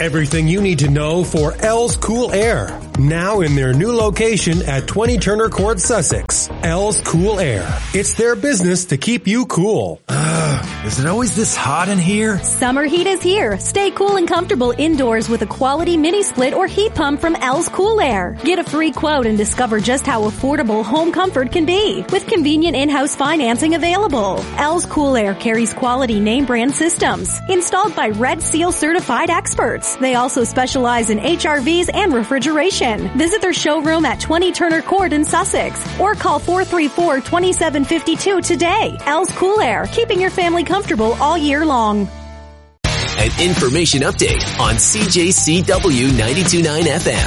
Everything you need to know for L's Cool Air. Now in their new location at 20 Turner Court, Sussex. L's Cool Air. It's their business to keep you cool. Is it always this hot in here? Summer heat is here. Stay cool and comfortable indoors with a quality mini split or heat pump from L's Cool Air. Get a free quote and discover just how affordable home comfort can be with convenient in-house financing available. L's Cool Air carries quality name brand systems installed by Red Seal certified experts. They also specialize in HRVs and refrigeration. Visit their showroom at 20 Turner Court in Sussex or call 434-2752 today. L's Cool Air, keeping your family comfortable all year long. An information update on CJCW 92.9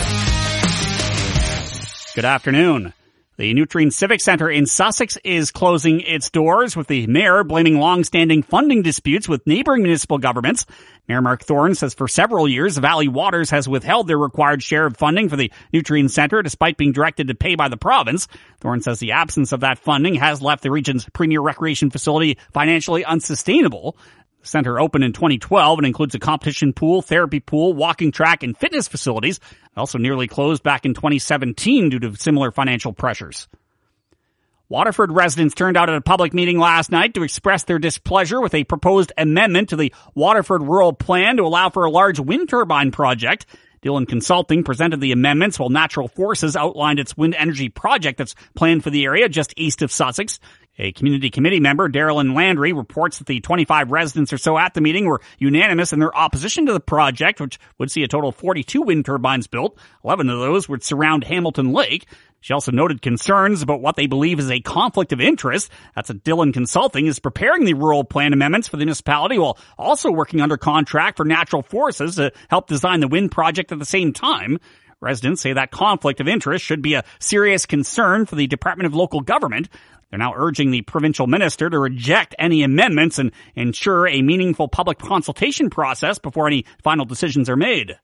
FM. Good afternoon. The Nutrien Civic Centre in Sussex is closing its doors, with the mayor blaming long-standing funding disputes with neighbouring municipal governments. Mayor Mark Thorne says for several years, Valley Waters has withheld their required share of funding for the Nutrien Centre, despite being directed to pay by the province. Thorne says the absence of that funding has left the region's premier recreation facility financially unsustainable. The centre opened in 2012 and includes a competition pool, therapy pool, walking track, and fitness facilities. It also nearly closed back in 2017 due to similar financial pressures. Waterford residents turned out at a public meeting last night to express their displeasure with a proposed amendment to the Waterford Rural Plan to allow for a large wind turbine project. Dillon Consulting presented the amendments, while Natural Forces outlined its wind energy project that's planned for the area just east of Sussex. A community committee member, Darylyn Landry, reports that the 25 residents or so at the meeting were unanimous in their opposition to the project, which would see a total of 42 wind turbines built. 11 of those would surround Hamilton Lake. She also noted concerns about what they believe is a conflict of interest. That's that Dillon Consulting is preparing the rural plan amendments for the municipality while also working under contract for Natural Forces to help design the wind project at the same time. Residents say that conflict of interest should be a serious concern for the Department of Local Government. They're now urging the provincial minister to reject any amendments and ensure a meaningful public consultation process before any final decisions are made.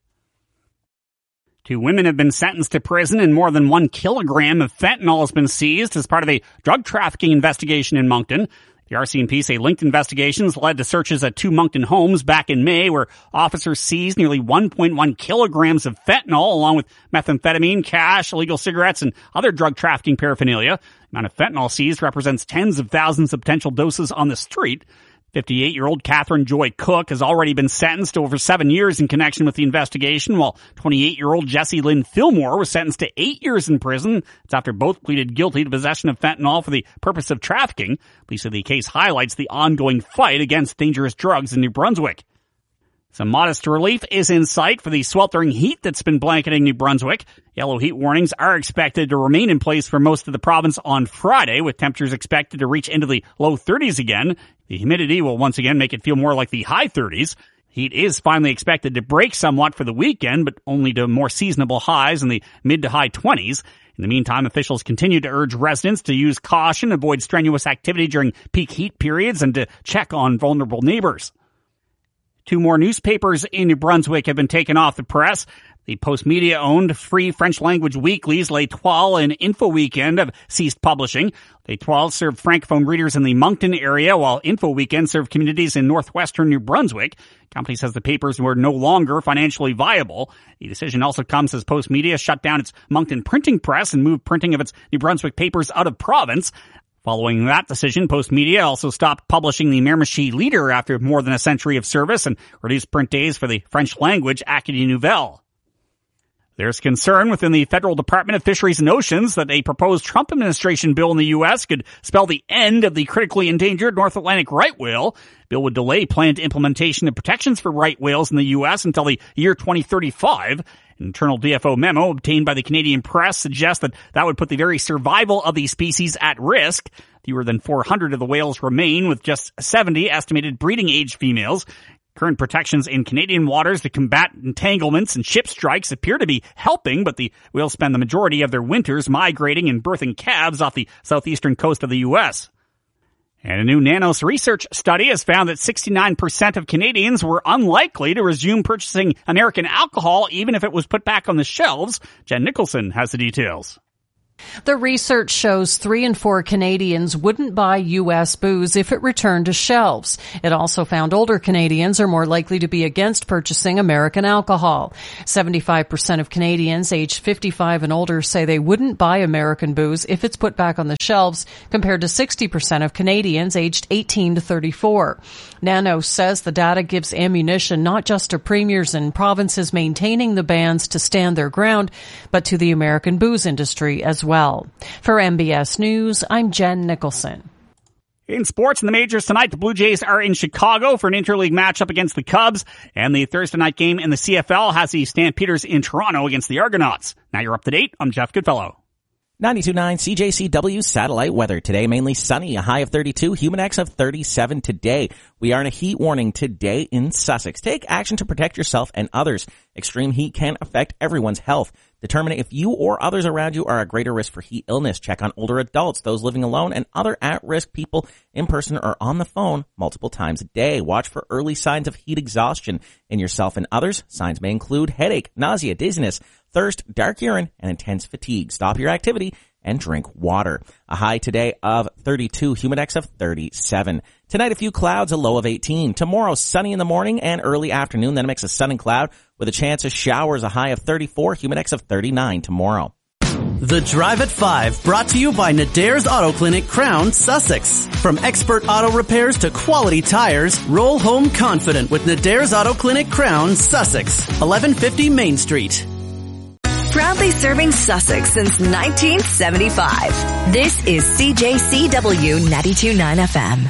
2 women have been sentenced to prison, and more than 1 kilogram of fentanyl has been seized as part of a drug trafficking investigation in Moncton. The RCMP say linked investigations led to searches at 2 Moncton homes back in May, where officers seized nearly 1.1 kilograms of fentanyl, along with methamphetamine, cash, illegal cigarettes, and other drug trafficking paraphernalia. The amount of fentanyl seized represents tens of thousands of potential doses on the street. 58-year-old Catherine Joy Cook has already been sentenced to over 7 years in connection with the investigation, while 28-year-old Jessie Lynn Fillmore was sentenced to 8 years in prison. It's after both pleaded guilty to possession of fentanyl for the purpose of trafficking. Police say the case highlights the ongoing fight against dangerous drugs in New Brunswick. Some modest relief is in sight for the sweltering heat that's been blanketing New Brunswick. Yellow heat warnings are expected to remain in place for most of the province on Friday, with temperatures expected to reach into the low 30s again. The humidity will once again make it feel more like the high 30s. Heat is finally expected to break somewhat for the weekend, but only to more seasonable highs in the mid to high 20s. In the meantime, officials continue to urge residents to use caution, avoid strenuous activity during peak heat periods, and to check on vulnerable neighbors. 2 more newspapers in New Brunswick have been taken off the press. The Post Media-owned free French-language weeklies L'Etoile and Info Weekend have ceased publishing. L'Etoile served Francophone readers in the Moncton area, while Info Weekend served communities in northwestern New Brunswick. The company says the papers were no longer financially viable. The decision also comes as Post Media shut down its Moncton printing press and moved printing of its New Brunswick papers out of province. Following that decision, Post Media also stopped publishing the Miramichi Leader after more than a century of service and reduced print days for the French-language Acadie Nouvelle. There's concern within the Federal Department of Fisheries and Oceans that a proposed Trump administration bill in the U.S. could spell the end of the critically endangered North Atlantic right whale. The bill would delay planned implementation of protections for right whales in the U.S. until the year 2035. An internal DFO memo obtained by the Canadian press suggests that would put the very survival of these species at risk. Fewer than 400 of the whales remain, with just 70 estimated breeding-age females. Current protections in Canadian waters to combat entanglements and ship strikes appear to be helping, but the whales spend the majority of their winters migrating and birthing calves off the southeastern coast of the U.S. And a new Nanos research study has found that 69% of Canadians were unlikely to resume purchasing American alcohol even if it was put back on the shelves. Jen Nicholson has the details. The research shows 3 in 4 Canadians wouldn't buy U.S. booze if it returned to shelves. It also found older Canadians are more likely to be against purchasing American alcohol. 75% of Canadians aged 55 and older say they wouldn't buy American booze if it's put back on the shelves, compared to 60% of Canadians aged 18 to 34. Nanos says the data gives ammunition not just to premiers and provinces maintaining the bans to stand their ground, but to the American booze industry as well. For MBS News, I'm Jen Nicholson. In sports in the majors tonight, the Blue Jays are in Chicago for an interleague matchup against the Cubs, and the Thursday night game in the CFL has the Stampeders in Toronto against the Argonauts. Now you're up to date. I'm Jeff Goodfellow. 92.9 CJCW satellite weather. Today, mainly sunny, a high of 32, Humidex of 37 today. We are in a heat warning today in Sussex. Take action to protect yourself and others. Extreme heat can affect everyone's health. Determine if you or others around you are at greater risk for heat illness. Check on older adults, those living alone, and other at-risk people in person or on the phone multiple times a day. Watch for early signs of heat exhaustion in yourself and others. Signs may include headache, nausea, dizziness, thirst, dark urine, and intense fatigue. Stop your activity and drink water. A high today of 32, Humidex of 37. Tonight, a few clouds, a low of 18. Tomorrow, sunny in the morning and early afternoon, then a mix of sun and cloud with a chance of showers, a high of 34, Humidex of 39 tomorrow. The Drive at 5, brought to you by Nadare's Auto Clinic, Crown, Sussex. From expert auto repairs to quality tires, roll home confident with Nadare's Auto Clinic, Crown, Sussex. 1150 Main Street. Proudly serving Sussex since 1975. This is CJCW 92.9 FM.